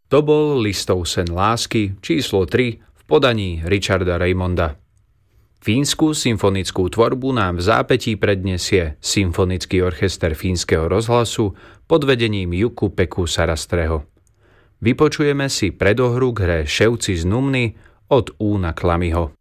To bol Listov sen lásky číslo 3 v podaní Richarda Raymonda. Fínsku symfonickú tvorbu nám v zápätí predniesie Symfonický orchester Fínskeho rozhlasu pod vedením Juku-Peku Sarastreho. Vypočujeme si predohru k hre Ševci z Numny od Úna Klamyho.